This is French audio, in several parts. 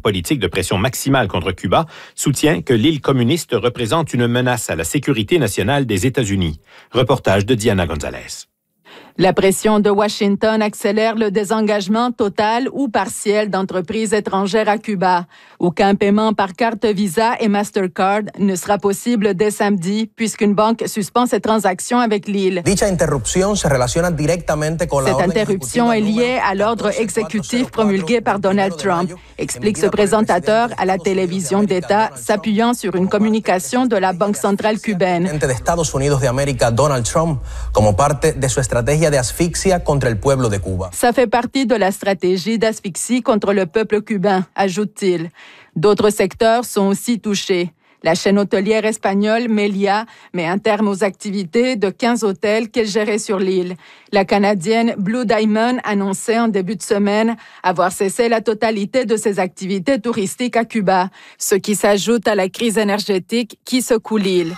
politique de pression maximale contre Cuba, soutient que l'île communiste représente une menace à la sécurité nationale des États-Unis. Reportage de Diana Gonzalez. La pression de Washington accélère le désengagement total ou partiel d'entreprises étrangères à Cuba. Aucun paiement par carte Visa et Mastercard ne sera possible dès samedi puisqu'une banque suspend ses transactions avec l'île. Cette interruption est liée à l'ordre exécutif promulgué par Donald Trump, explique ce présentateur à la télévision d'État, s'appuyant sur une communication de la Banque centrale cubaine. Ça fait partie de la stratégie d'asphyxie contre le peuple cubain, ajoute-t-il. D'autres secteurs sont aussi touchés. La chaîne hôtelière espagnole Meliá met un terme aux activités de 15 hôtels qu'elle gérait sur l'île. La Canadienne Blue Diamond annonçait en début de semaine avoir cessé la totalité de ses activités touristiques à Cuba, ce qui s'ajoute à la crise énergétique qui secoue l'île.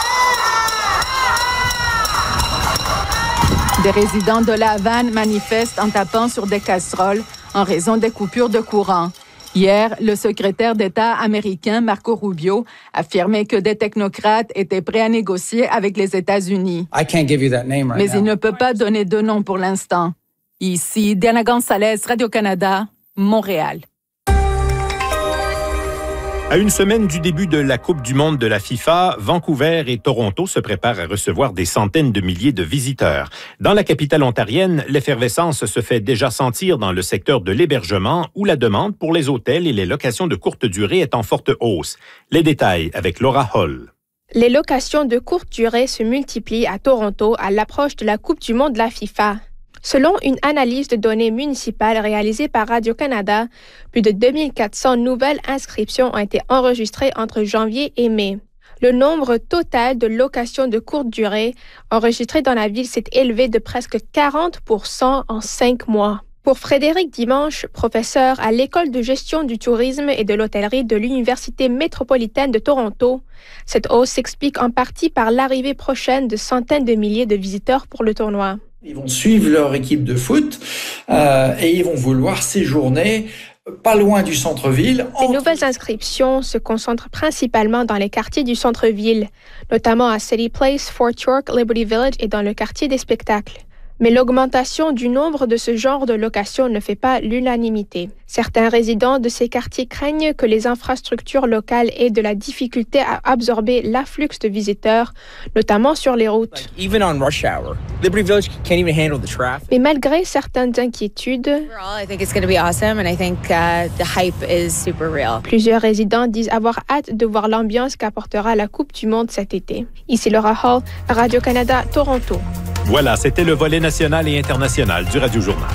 Des résidents de La Havane manifestent en tapant sur des casseroles en raison des coupures de courant. Hier, le secrétaire d'État américain Marco Rubio affirmait que des technocrates étaient prêts à négocier avec les États-Unis. Mais il ne peut pas donner de nom pour l'instant. Ici, Diana Gonzalez, Radio-Canada, Montréal. À une semaine du début de la Coupe du monde de la FIFA, Vancouver et Toronto se préparent à recevoir des centaines de milliers de visiteurs. Dans la capitale ontarienne, l'effervescence se fait déjà sentir dans le secteur de l'hébergement où la demande pour les hôtels et les locations de courte durée est en forte hausse. Les détails avec Laura Hall. Les locations de courte durée se multiplient à Toronto à l'approche de la Coupe du monde de la FIFA. Selon une analyse de données municipales réalisée par Radio-Canada, plus de 2400 nouvelles inscriptions ont été enregistrées entre janvier et mai. Le nombre total de locations de courte durée enregistrées dans la ville s'est élevé de presque 40% en 5 mois. Pour Frédéric Dimanche, professeur à l'École de gestion du tourisme et de l'hôtellerie de l'Université métropolitaine de Toronto, cette hausse s'explique en partie par l'arrivée prochaine de centaines de milliers de visiteurs pour le tournoi. Ils vont suivre leur équipe de foot et ils vont vouloir séjourner pas loin du centre-ville. Les nouvelles inscriptions se concentrent principalement dans les quartiers du centre-ville, notamment à City Place, Fort York, Liberty Village et dans le quartier des spectacles. Mais l'augmentation du nombre de ce genre de locations ne fait pas l'unanimité. Certains résidents de ces quartiers craignent que les infrastructures locales aient de la difficulté à absorber l'afflux de visiteurs, notamment sur les routes. Mais malgré certaines inquiétudes, plusieurs résidents disent avoir hâte de voir l'ambiance qu'apportera la Coupe du monde cet été. Ici Laura Hall, Radio-Canada, Toronto. Voilà, c'était le volet national et international du Radio-Journal.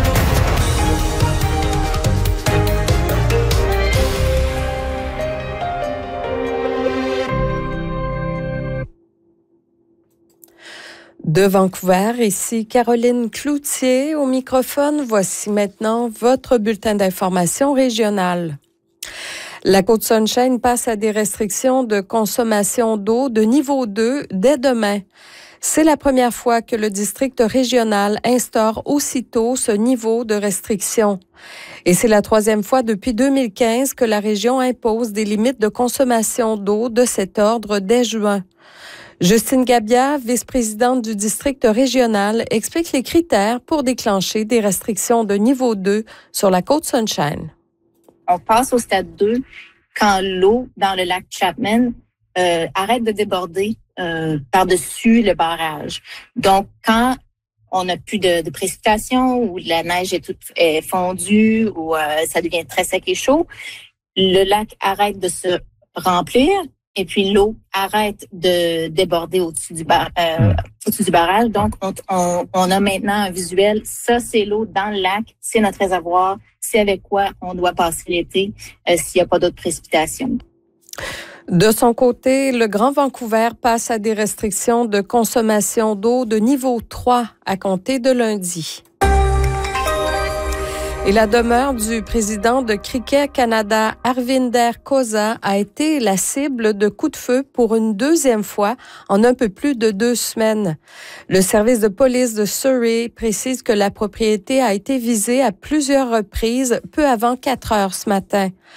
De Vancouver, ici Caroline Cloutier au microphone. Voici maintenant votre bulletin d'information régionale. La Côte-Sunshine passe à des restrictions de consommation d'eau de niveau 2 dès demain. C'est la première fois que le district régional instaure aussitôt ce niveau de restriction. Et c'est la troisième fois depuis 2015 que la région impose des limites de consommation d'eau de cet ordre dès juin. Justine Gabia, vice-présidente du district régional, explique les critères pour déclencher des restrictions de niveau 2 sur la Côte-Sunshine. On passe au stade 2 quand l'eau dans le lac Chapman arrête de déborder par-dessus le barrage. Donc, quand on n'a plus de précipitations ou la neige est fondue ou ça devient très sec et chaud, le lac arrête de se remplir et puis l'eau arrête de déborder au-dessus du barrage. Donc, on a maintenant un visuel. Ça, c'est l'eau dans le lac. C'est notre réservoir. C'est avec quoi on doit passer l'été s'il n'y a pas d'autres précipitations. De son côté, le Grand Vancouver passe à des restrictions de consommation d'eau de niveau 3 à compter de lundi. Et la demeure du président de Cricket Canada, Arvinder Kosa, a été la cible de coups de feu pour une deuxième fois en un peu plus de 2 semaines. Le service de police de Surrey précise que la propriété a été visée à plusieurs reprises peu avant 4 heures ce matin.